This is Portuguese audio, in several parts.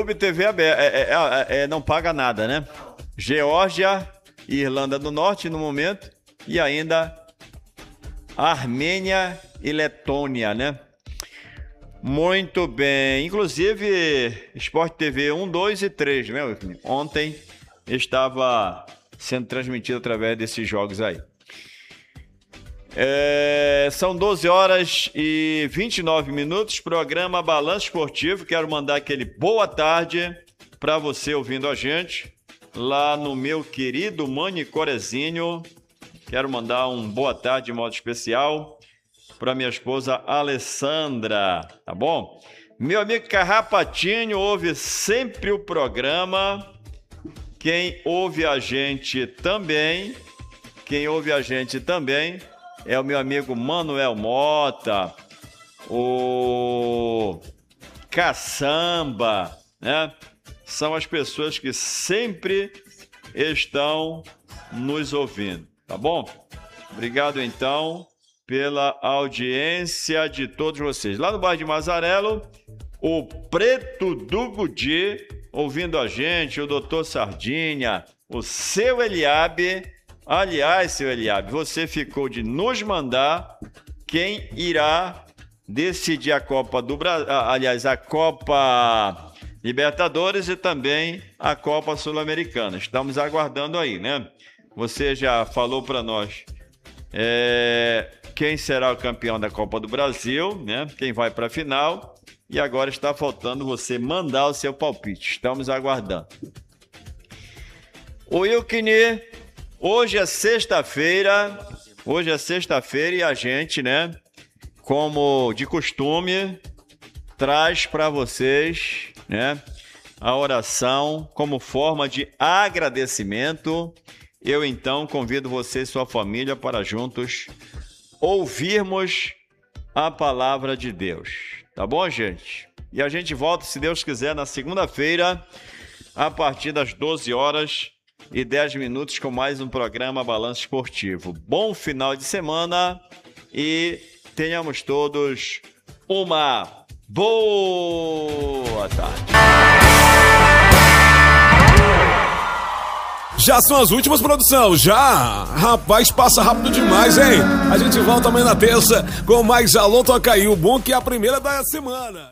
YouTube TV aberto, não paga nada, né? Geórgia e Irlanda do Norte no momento, e ainda Armênia e Letônia, né? Muito bem. Inclusive, Sport TV 1, 2 e 3, né? Ontem estava sendo transmitido através desses jogos aí. São 12 horas e 29 minutos, programa Balanço Esportivo. Quero mandar aquele boa tarde para você ouvindo a gente lá no meu querido Manicorezinho. Quero mandar um boa tarde de modo especial para minha esposa Alessandra, tá bom? Meu amigo Carrapatinho ouve sempre o programa. Quem ouve a gente também é o meu amigo Manuel Mota, o Caçamba, né? São as pessoas que sempre estão nos ouvindo, tá bom? Obrigado, então, pela audiência de todos vocês. Lá no bairro de Mazarelo, o Preto do Gudi, ouvindo a gente, o Doutor Sardinha, o seu Eliabe. Aliás, seu Eliabe, você ficou de nos mandar quem irá decidir a Copa do Brasil, a Copa Libertadores e também a Copa Sul-Americana. Estamos aguardando aí, né? Você já falou para nós quem será o campeão da Copa do Brasil, né? Quem vai para a final. E agora está faltando você mandar o seu palpite. Estamos aguardando. O Wilkini, hoje é sexta-feira e a gente, né, como de costume, traz para vocês, né, a oração como forma de agradecimento. Eu, então, convido você e sua família para juntos ouvirmos a palavra de Deus. Tá bom, gente? E a gente volta, se Deus quiser, na segunda-feira, a partir das 12 horas e 10 minutos, com mais um programa Balanço Esportivo. Bom final de semana e tenhamos todos uma boa tarde. Já são as últimas, produção, já! Rapaz, passa rápido demais, hein? A gente volta amanhã na terça com mais Alô Toca Aí, o bom que é a primeira da semana.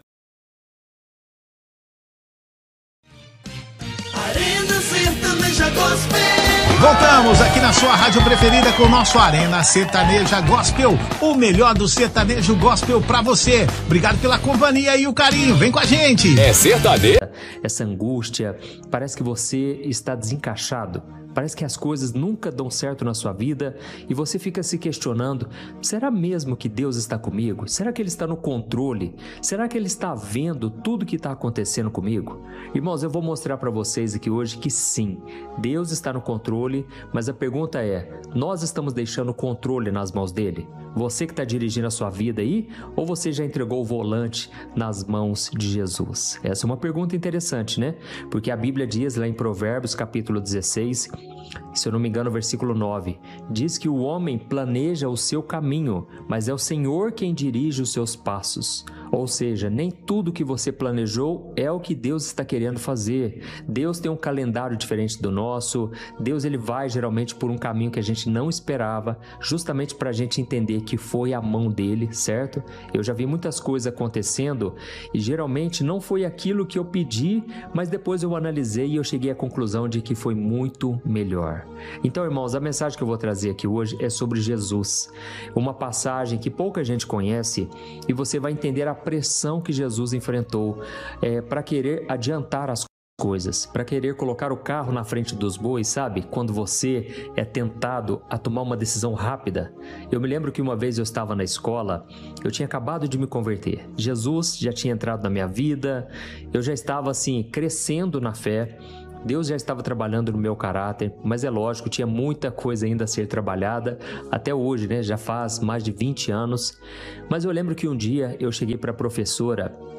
Arena Sertaneja Gospel. Voltamos aqui na sua rádio preferida com o nosso Arena Sertaneja Gospel, o melhor do sertanejo gospel pra você. Obrigado pela companhia e o carinho, vem com a gente. É sertanejo. Essa angústia, parece que você está desencaixado, parece que as coisas nunca dão certo na sua vida e você fica se questionando, será mesmo que Deus está comigo? Será que Ele está no controle? Será que Ele está vendo tudo que está acontecendo comigo? Irmãos, eu vou mostrar para vocês aqui hoje que sim, Deus está no controle, mas a pergunta é, nós estamos deixando o controle nas mãos dEle? Você que está dirigindo a sua vida aí, ou você já entregou o volante nas mãos de Jesus? Essa é uma pergunta interessante, né? Porque a Bíblia diz lá em Provérbios capítulo 16, se eu não me engano, versículo 9, diz que o homem planeja o seu caminho, mas é o Senhor quem dirige os seus passos. Ou seja, nem tudo que você planejou é o que Deus está querendo fazer. Deus tem um calendário diferente do nosso. Deus, ele vai geralmente por um caminho que a gente não esperava, justamente para a gente entender que foi a mão dele, certo? Eu já vi muitas coisas acontecendo e geralmente não foi aquilo que eu pedi, mas depois eu analisei e eu cheguei à conclusão de que foi muito melhor. Então, irmãos, a mensagem que eu vou trazer aqui hoje é sobre Jesus. Uma passagem que pouca gente conhece e você vai entender a pressão que Jesus enfrentou para querer adiantar as coisas, para querer colocar o carro na frente dos bois, sabe? Quando você é tentado a tomar uma decisão rápida. Eu me lembro que uma vez eu estava na escola, eu tinha acabado de me converter. Jesus já tinha entrado na minha vida, eu já estava assim, crescendo na fé. Deus já estava trabalhando no meu caráter, mas é lógico, tinha muita coisa ainda a ser trabalhada, até hoje, né? Já faz mais de 20 anos. Mas eu lembro que um dia eu cheguei para a professora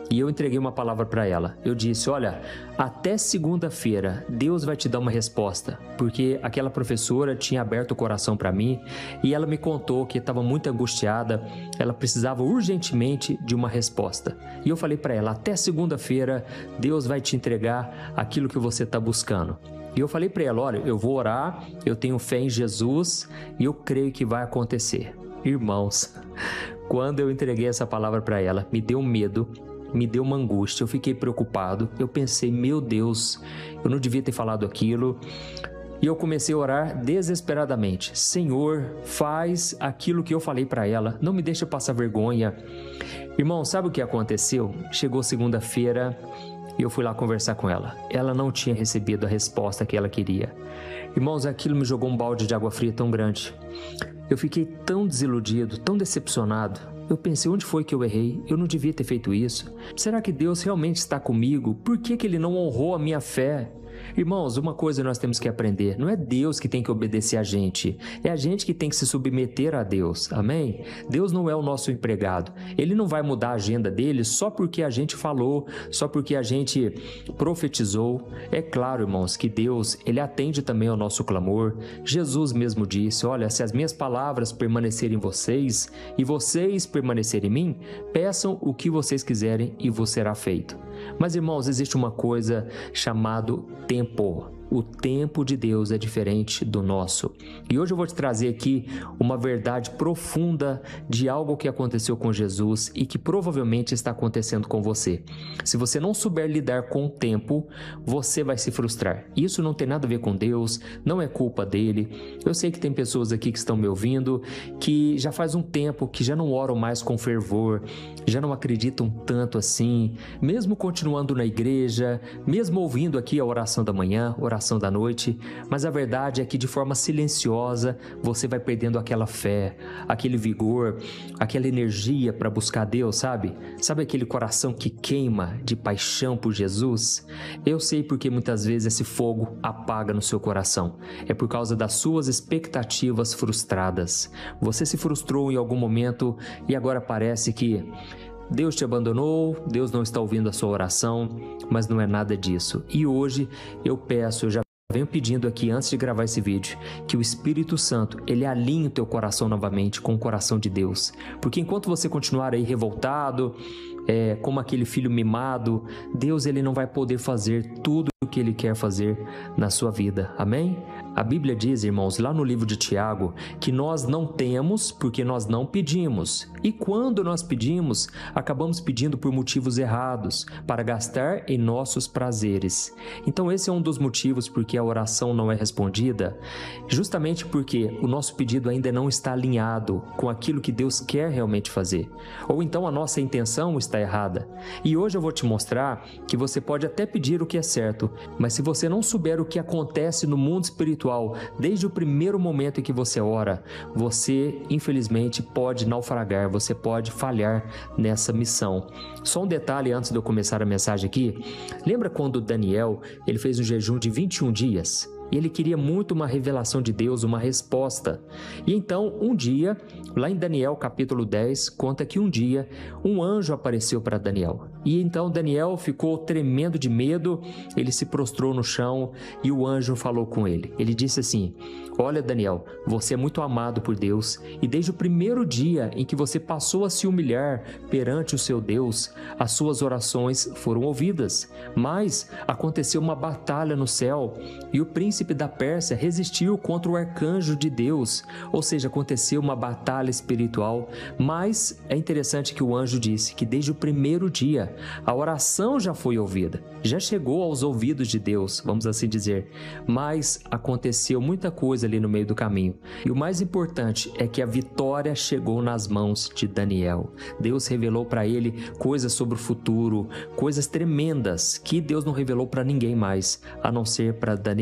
e eu entreguei uma palavra para ela. Eu disse, olha, até segunda-feira Deus vai te dar uma resposta, porque aquela professora tinha aberto o coração para mim e ela me contou que estava muito angustiada, ela precisava urgentemente de uma resposta. E eu falei para ela, até segunda-feira Deus vai te entregar aquilo que você está buscando. E eu falei para ela, olha, eu vou orar, eu tenho fé em Jesus e eu creio que vai acontecer. Irmãos, quando eu entreguei essa palavra para ela, me deu medo, me deu uma angústia, eu fiquei preocupado, eu pensei, meu Deus, eu não devia ter falado aquilo. E eu comecei a orar desesperadamente, Senhor, faz aquilo que eu falei para ela, não me deixa passar vergonha. Irmão, sabe o que aconteceu? Chegou segunda-feira e eu fui lá conversar com ela. Ela não tinha recebido a resposta que ela queria. Irmãos, aquilo me jogou um balde de água fria tão grande. Eu fiquei tão desiludido, tão decepcionado. Eu pensei, onde foi que eu errei? Eu não devia ter feito isso. Será que Deus realmente está comigo? Por que Ele não honrou a minha fé? Irmãos, uma coisa nós temos que aprender, não é Deus que tem que obedecer a gente, é a gente que tem que se submeter a Deus, amém? Deus não é o nosso empregado, Ele não vai mudar a agenda dele só porque a gente falou, só porque a gente profetizou. É claro, irmãos, que Deus, Ele atende também ao nosso clamor. Jesus mesmo disse, olha, se as minhas palavras permanecerem em vocês e vocês permanecerem em mim, peçam o que vocês quiserem e vos será feito. Mas, irmãos, existe uma coisa chamada tempo. O tempo de Deus é diferente do nosso. E hoje eu vou te trazer aqui uma verdade profunda de algo que aconteceu com Jesus e que provavelmente está acontecendo com você. Se você não souber lidar com o tempo, você vai se frustrar. Isso não tem nada a ver com Deus, não é culpa dele. Eu sei que tem pessoas aqui que estão me ouvindo que já faz um tempo que já não oram mais com fervor, já não acreditam tanto assim, mesmo continuando na igreja, mesmo ouvindo aqui a oração da manhã, oração da noite, mas a verdade é que de forma silenciosa você vai perdendo aquela fé, aquele vigor, aquela energia para buscar Deus, sabe? Sabe aquele coração que queima de paixão por Jesus? Eu sei porque muitas vezes esse fogo apaga no seu coração. É por causa das suas expectativas frustradas. Você se frustrou em algum momento e agora parece que Deus te abandonou, Deus não está ouvindo a sua oração, mas não é nada disso. E hoje eu já venho pedindo aqui antes de gravar esse vídeo, que o Espírito Santo, ele alinhe o teu coração novamente com o coração de Deus. Porque enquanto você continuar aí revoltado, como aquele filho mimado, Deus ele não vai poder fazer tudo o que Ele quer fazer na sua vida. Amém? A Bíblia diz, irmãos, lá no livro de Tiago, que nós não temos porque nós não pedimos. E quando nós pedimos, acabamos pedindo por motivos errados, para gastar em nossos prazeres. Então esse é um dos motivos porque a oração não é respondida, justamente porque o nosso pedido ainda não está alinhado com aquilo que Deus quer realmente fazer. Ou então a nossa intenção está errada. E hoje eu vou te mostrar que você pode até pedir o que é certo, mas se você não souber o que acontece no mundo espiritual desde o primeiro momento em que você ora, você infelizmente pode naufragar, você pode falhar nessa missão. Só um detalhe antes de eu começar a mensagem aqui. Lembra quando Daniel ele fez um jejum de 21 dias? E ele queria muito uma revelação de Deus, uma resposta. E então, um dia, lá em Daniel capítulo 10, conta que um dia um anjo apareceu para Daniel. E então Daniel ficou tremendo de medo, ele se prostrou no chão e o anjo falou com ele. Ele disse assim: olha, Daniel, você é muito amado por Deus e desde o primeiro dia em que você passou a se humilhar perante o seu Deus, as suas orações foram ouvidas. Mas aconteceu uma batalha no céu e o príncipe da Pérsia resistiu contra o arcanjo de Deus, ou seja, aconteceu uma batalha espiritual. Mas é interessante que o anjo disse que desde o primeiro dia a oração já foi ouvida, já chegou aos ouvidos de Deus, vamos assim dizer, mas aconteceu muita coisa ali no meio do caminho. E o mais importante é que a vitória chegou nas mãos de Daniel. Deus revelou para ele coisas sobre o futuro, coisas tremendas que Deus não revelou para ninguém mais, a não ser para Daniel.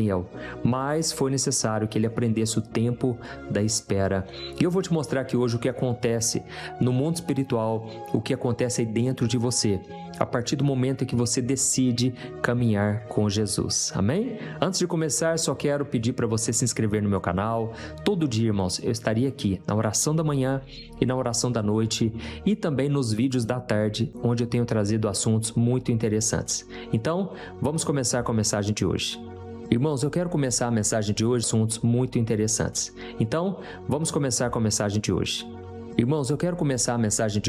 mas foi necessário que ele aprendesse o tempo da espera. E eu vou te mostrar aqui hoje o que acontece no mundo espiritual, o que acontece aí dentro de você, a partir do momento em que você decide caminhar com Jesus. Amém? Antes de começar, só quero pedir para você se inscrever no meu canal. Todo dia, irmãos, eu estaria aqui na oração da manhã e na oração da noite e também nos vídeos da tarde, onde eu tenho trazido assuntos muito interessantes. Então, vamos começar com a mensagem de hoje. Irmãos, eu quero começar a mensagem de hoje com assuntos muito interessantes. Então, vamos começar com a mensagem de hoje. Irmãos, eu quero começar a mensagem de